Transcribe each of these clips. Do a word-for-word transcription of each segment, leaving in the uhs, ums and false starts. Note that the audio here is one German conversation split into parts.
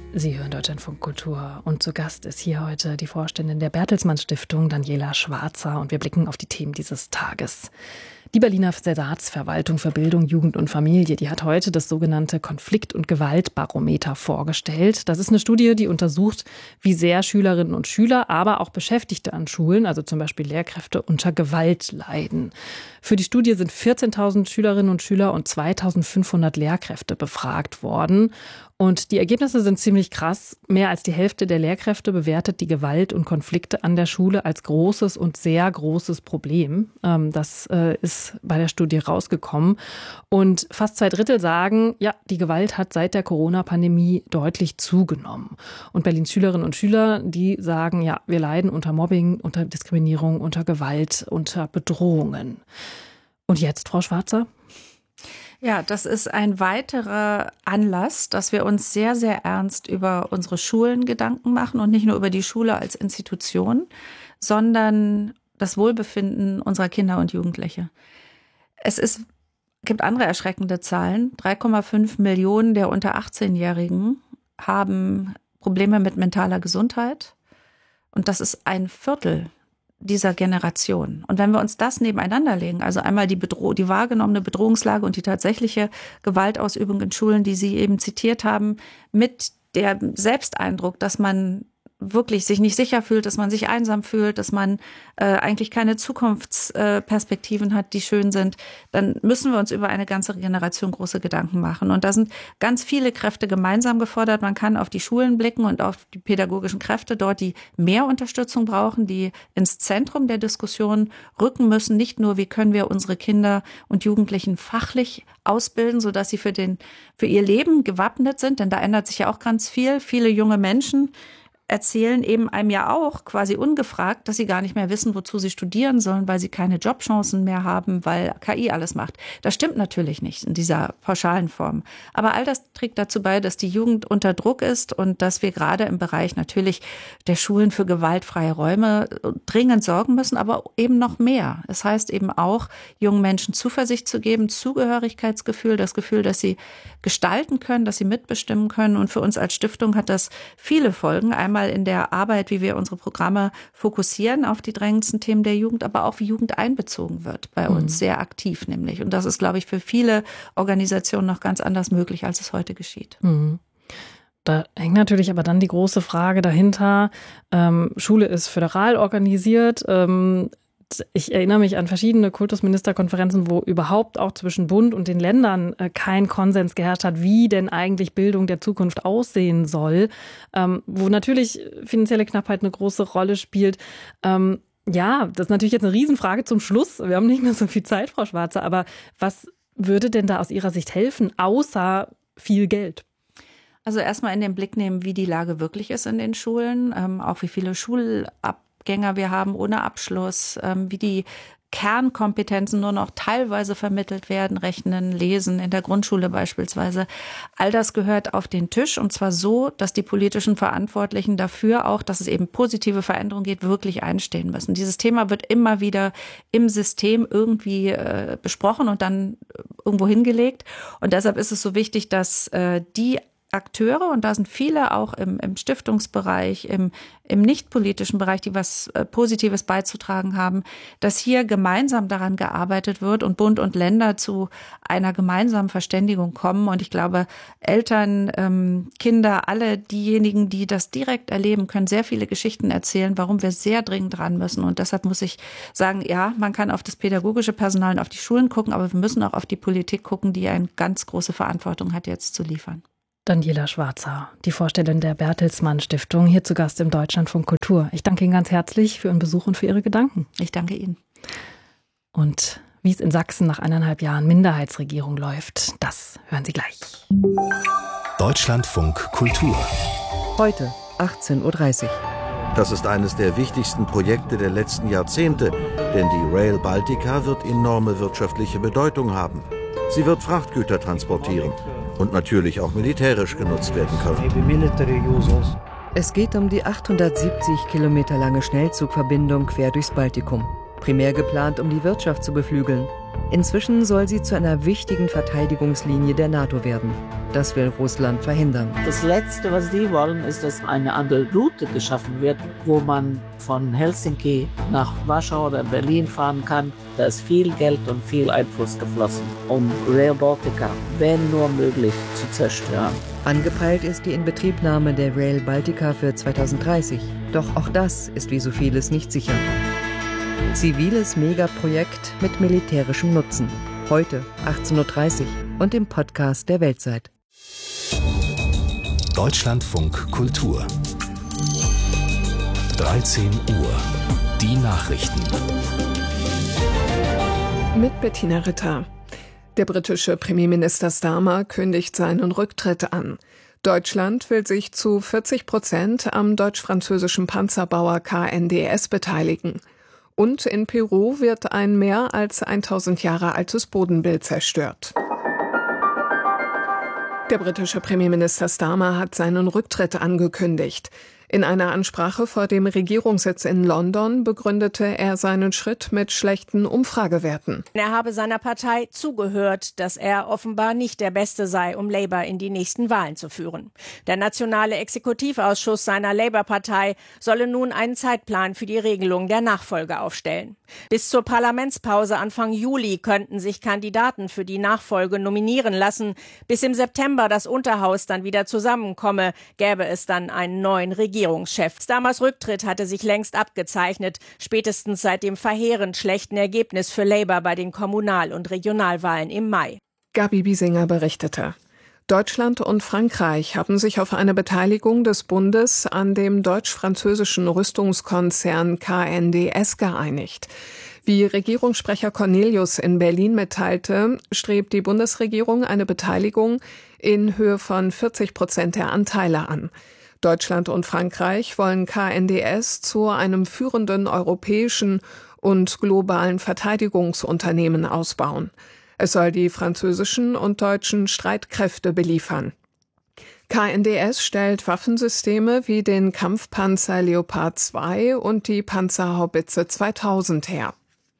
Sie hören Deutschlandfunk Kultur und zu Gast ist hier heute die Vorständin der Bertelsmann Stiftung, Daniela Schwarzer, und wir blicken auf die Themen dieses Tages. Die Berliner Senatsverwaltung für Bildung, Jugend und Familie, die hat heute das sogenannte Konflikt- und Gewaltbarometer vorgestellt. Das ist eine Studie, die untersucht, wie sehr Schülerinnen und Schüler, aber auch Beschäftigte an Schulen, also zum Beispiel Lehrkräfte, unter Gewalt leiden. Für die Studie sind vierzehntausend Schülerinnen und Schüler und zweitausendfünfhundert Lehrkräfte befragt worden. Und die Ergebnisse sind ziemlich krass. Mehr als die Hälfte der Lehrkräfte bewertet die Gewalt und Konflikte an der Schule als großes und sehr großes Problem. Das ist bei der Studie rausgekommen. Und fast zwei Drittel sagen, ja, die Gewalt hat seit der Corona-Pandemie deutlich zugenommen. Und Berlins Schülerinnen und Schüler, die sagen, ja, wir leiden unter Mobbing, unter Diskriminierung, unter Gewalt, unter Bedrohungen. Und jetzt, Frau Schwarzer? Ja, das ist ein weiterer Anlass, dass wir uns sehr, sehr ernst über unsere Schulen Gedanken machen und nicht nur über die Schule als Institution, sondern das Wohlbefinden unserer Kinder und Jugendliche. Es ist, gibt andere erschreckende Zahlen. drei Komma fünf Millionen der unter achtzehnjährigen haben Probleme mit mentaler Gesundheit. Und das ist ein Viertel dieser Generation. Und wenn wir uns das nebeneinander legen, also einmal die Bedroh- die wahrgenommene Bedrohungslage und die tatsächliche Gewaltausübung in Schulen, die Sie eben zitiert haben, mit der Selbsteindruck, dass man wirklich sich nicht sicher fühlt, dass man sich einsam fühlt, dass man äh, eigentlich keine Zukunftsperspektiven äh, hat, die schön sind, dann müssen wir uns über eine ganze Generation große Gedanken machen. Und da sind ganz viele Kräfte gemeinsam gefordert. Man kann auf die Schulen blicken und auf die pädagogischen Kräfte dort, die mehr Unterstützung brauchen, die ins Zentrum der Diskussion rücken müssen. Nicht nur, wie können wir unsere Kinder und Jugendlichen fachlich ausbilden, sodass sie für den, für ihr Leben gewappnet sind, denn da ändert sich ja auch ganz viel. Viele junge Menschen erzählen eben einem ja auch quasi ungefragt, dass sie gar nicht mehr wissen, wozu sie studieren sollen, weil sie keine Jobchancen mehr haben, weil K I alles macht. Das stimmt natürlich nicht in dieser pauschalen Form. Aber all das trägt dazu bei, dass die Jugend unter Druck ist und dass wir gerade im Bereich natürlich der Schulen für gewaltfreie Räume dringend sorgen müssen, aber eben noch mehr. Es heißt eben auch, jungen Menschen Zuversicht zu geben, Zugehörigkeitsgefühl, das Gefühl, dass sie gestalten können, dass sie mitbestimmen können. Und für uns als Stiftung hat das viele Folgen. Einmal in der Arbeit, wie wir unsere Programme fokussieren auf die drängendsten Themen der Jugend, aber auch wie Jugend einbezogen wird bei uns, mhm. sehr aktiv nämlich. Und das ist, glaube ich, für viele Organisationen noch ganz anders möglich, als es heute geschieht. Mhm. Da hängt natürlich aber dann die große Frage dahinter. Ähm, Schule ist föderal organisiert. Ähm, Ich erinnere mich an verschiedene Kultusministerkonferenzen, wo überhaupt auch zwischen Bund und den Ländern kein Konsens geherrscht hat, wie denn eigentlich Bildung der Zukunft aussehen soll, ähm, wo natürlich finanzielle Knappheit eine große Rolle spielt. Ähm, ja, das ist natürlich jetzt eine Riesenfrage zum Schluss. Wir haben nicht mehr so viel Zeit, Frau Schwarzer, aber was würde denn da aus Ihrer Sicht helfen, außer viel Geld? Also erstmal in den Blick nehmen, wie die Lage wirklich ist in den Schulen, ähm, auch wie viele Schulab Gänger wir haben ohne Abschluss, wie die Kernkompetenzen nur noch teilweise vermittelt werden, Rechnen, Lesen in der Grundschule beispielsweise. All das gehört auf den Tisch und zwar so, dass die politischen Verantwortlichen dafür auch, dass es eben positive Veränderungen geht, wirklich einstehen müssen. Dieses Thema wird immer wieder im System irgendwie äh, besprochen und dann irgendwo hingelegt. Und deshalb ist es so wichtig, dass äh, die Akteure, und da sind viele auch im, im Stiftungsbereich, im, im nicht-politischen Bereich, die was äh, Positives beizutragen haben, dass hier gemeinsam daran gearbeitet wird und Bund und Länder zu einer gemeinsamen Verständigung kommen. Und ich glaube, Eltern, ähm, Kinder, alle diejenigen, die das direkt erleben, können sehr viele Geschichten erzählen, warum wir sehr dringend dran müssen. Und deshalb muss ich sagen, ja, man kann auf das pädagogische Personal und auf die Schulen gucken, aber wir müssen auch auf die Politik gucken, die eine ganz große Verantwortung hat, jetzt zu liefern. Daniela Schwarzer, die Vorständin der Bertelsmann Stiftung, hier zu Gast im Deutschlandfunk Kultur. Ich danke Ihnen ganz herzlich für Ihren Besuch und für Ihre Gedanken. Ich danke Ihnen. Und wie es in Sachsen nach eineinhalb Jahren Minderheitsregierung läuft, das hören Sie gleich. Deutschlandfunk Kultur. Heute achtzehn Uhr dreißig. Das ist eines der wichtigsten Projekte der letzten Jahrzehnte, denn die Rail Baltica wird enorme wirtschaftliche Bedeutung haben. Sie wird Frachtgüter transportieren und natürlich auch militärisch genutzt werden können. Es geht um die achthundertsiebzig Kilometer lange Schnellzugverbindung quer durchs Baltikum. Primär geplant, um die Wirtschaft zu beflügeln. Inzwischen soll sie zu einer wichtigen Verteidigungslinie der NATO werden. Das will Russland verhindern. Das Letzte, was die wollen, ist, dass eine andere Route geschaffen wird, wo man von Helsinki nach Warschau oder Berlin fahren kann. Da ist viel Geld und viel Einfluss geflossen, um Rail Baltica, wenn nur möglich, zu zerstören. Angepeilt ist die Inbetriebnahme der Rail Baltica für zweitausenddreißig. Doch auch das ist wie so vieles nicht sicher. Ziviles Megaprojekt mit militärischem Nutzen. Heute achtzehn Uhr dreißig und im Podcast der Weltzeit. Deutschlandfunk Kultur. dreizehn Uhr. Die Nachrichten. Mit Bettina Ritter. Der britische Premierminister Starmer kündigt seinen Rücktritt an. Deutschland will sich zu vierzig Prozent am deutsch-französischen Panzerbauer K N D S beteiligen. Und in Peru wird ein mehr als tausend Jahre altes Bodenbild zerstört. Der britische Premierminister Starmer hat seinen Rücktritt angekündigt. In einer Ansprache vor dem Regierungssitz in London begründete er seinen Schritt mit schlechten Umfragewerten. Er habe seiner Partei zugehört, dass er offenbar nicht der Beste sei, um Labour in die nächsten Wahlen zu führen. Der nationale Exekutivausschuss seiner Labour-Partei solle nun einen Zeitplan für die Regelung der Nachfolge aufstellen. Bis zur Parlamentspause Anfang Juli könnten sich Kandidaten für die Nachfolge nominieren lassen. Bis im September das Unterhaus dann wieder zusammenkomme, gäbe es dann einen neuen Regierungschef. Starmers Rücktritt hatte sich längst abgezeichnet, spätestens seit dem verheerend schlechten Ergebnis für Labour bei den Kommunal- und Regionalwahlen im Mai. Gabi Biesinger berichtete. Deutschland und Frankreich haben sich auf eine Beteiligung des Bundes an dem deutsch-französischen Rüstungskonzern K N D S geeinigt. Wie Regierungssprecher Cornelius in Berlin mitteilte, strebt die Bundesregierung eine Beteiligung in Höhe von vierzig Prozent der Anteile an. Deutschland und Frankreich wollen K N D S zu einem führenden europäischen und globalen Verteidigungsunternehmen ausbauen. Es soll die französischen und deutschen Streitkräfte beliefern. K N D S stellt Waffensysteme wie den Kampfpanzer Leopard zwei und die Panzerhaubitze zweitausend her.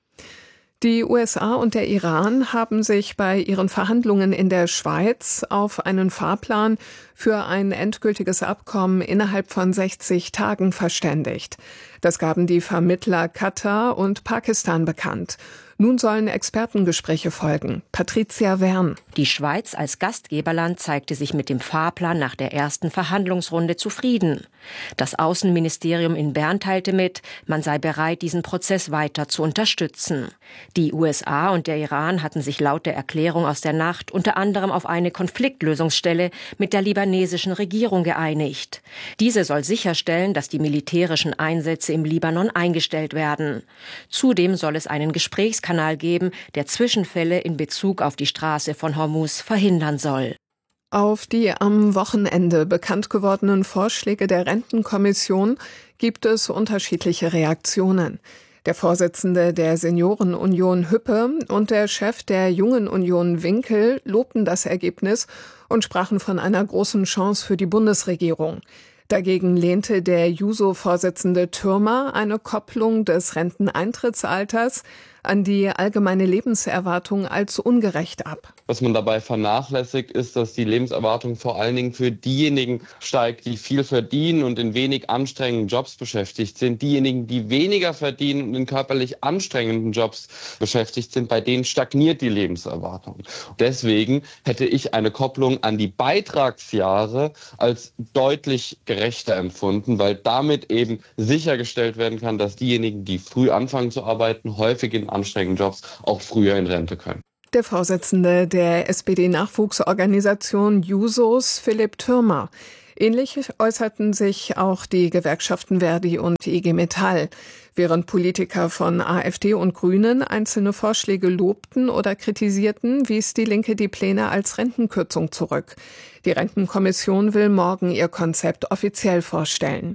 Die U S A und der Iran haben sich bei ihren Verhandlungen in der Schweiz auf einen Fahrplan für ein endgültiges Abkommen innerhalb von sechzig Tagen verständigt. Das gaben die Vermittler Katar und Pakistan bekannt. Nun sollen Expertengespräche folgen. Patricia Wern. Die Schweiz als Gastgeberland zeigte sich mit dem Fahrplan nach der ersten Verhandlungsrunde zufrieden. Das Außenministerium in Bern teilte mit, man sei bereit, diesen Prozess weiter zu unterstützen. Die U S A und der Iran hatten sich laut der Erklärung aus der Nacht unter anderem auf eine Konfliktlösungsstelle mit der libanesischen Regierung geeinigt. Diese soll sicherstellen, dass die militärischen Einsätze im Libanon eingestellt werden. Zudem soll es einen Gesprächskanal geben, der Zwischenfälle in Bezug auf die Straße von Hormuz verhindern soll. Auf die am Wochenende bekannt gewordenen Vorschläge der Rentenkommission gibt es unterschiedliche Reaktionen. Der Vorsitzende der Seniorenunion Hüppe und der Chef der Jungen Union Winkel lobten das Ergebnis und sprachen von einer großen Chance für die Bundesregierung. Dagegen lehnte der Juso-Vorsitzende Thürmer eine Kopplung des Renteneintrittsalters an die allgemeine Lebenserwartung als ungerecht ab. Was man dabei vernachlässigt, ist, dass die Lebenserwartung vor allen Dingen für diejenigen steigt, die viel verdienen und in wenig anstrengenden Jobs beschäftigt sind. Diejenigen, die weniger verdienen und in körperlich anstrengenden Jobs beschäftigt sind, bei denen stagniert die Lebenserwartung. Deswegen hätte ich eine Kopplung an die Beitragsjahre als deutlich gerechter empfunden, weil damit eben sichergestellt werden kann, dass diejenigen, die früh anfangen zu arbeiten, häufig in anstrengenden Jobs auch früher in Rente können. Der Vorsitzende der S P D-Nachwuchsorganisation Jusos, Philipp Thürmer. Ähnlich äußerten sich auch die Gewerkschaften Verdi und I G Metall, während Politiker von AfD und Grünen einzelne Vorschläge lobten oder kritisierten, wies die Linke die Pläne als Rentenkürzung zurück. Die Rentenkommission will morgen ihr Konzept offiziell vorstellen.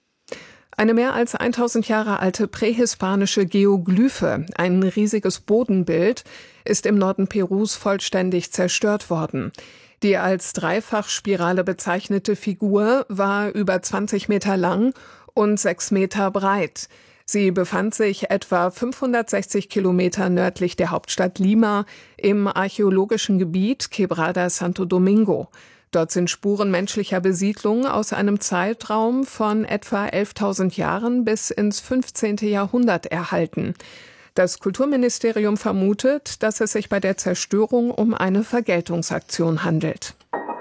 Eine mehr als tausend Jahre alte prähispanische Geoglyphe, ein riesiges Bodenbild, ist im Norden Perus vollständig zerstört worden. Die als Dreifachspirale bezeichnete Figur war über zwanzig Meter lang und sechs Meter breit. Sie befand sich etwa fünfhundertsechzig Kilometer nördlich der Hauptstadt Lima im archäologischen Gebiet Quebrada Santo Domingo. Dort sind Spuren menschlicher Besiedlung aus einem Zeitraum von etwa elftausend Jahren bis ins fünfzehnten Jahrhundert erhalten. Das Kulturministerium vermutet, dass es sich bei der Zerstörung um eine Vergeltungsaktion handelt.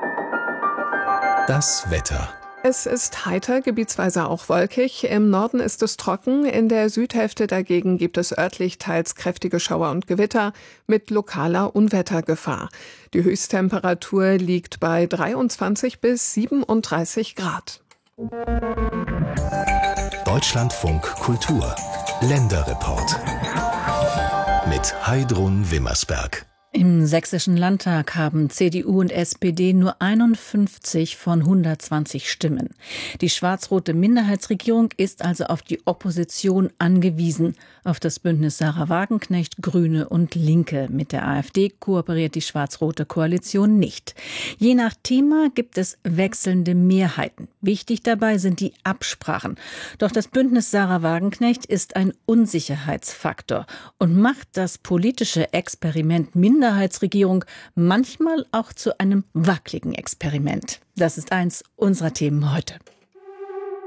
Das Wetter. Es ist heiter, gebietsweise auch wolkig. Im Norden ist es trocken, in der Südhälfte dagegen gibt es örtlich teils kräftige Schauer und Gewitter mit lokaler Unwettergefahr. Die Höchsttemperatur liegt bei dreiundzwanzig bis siebenunddreißig Grad. Deutschlandfunk Kultur. Länderreport. Mit Heidrun Wimmersberg. Im Sächsischen Landtag haben C D U und S P D nur einundfünfzig von hundertzwanzig Stimmen. Die schwarz-rote Minderheitsregierung ist also auf die Opposition angewiesen, auf das Bündnis Sahra Wagenknecht, Grüne und Linke. Mit der AfD kooperiert die schwarz-rote Koalition nicht. Je nach Thema gibt es wechselnde Mehrheiten. Wichtig dabei sind die Absprachen. Doch das Bündnis Sahra Wagenknecht ist ein Unsicherheitsfaktor und macht das politische Experiment Minderheitsregierung manchmal auch zu einem wackeligen Experiment. Das ist eins unserer Themen heute.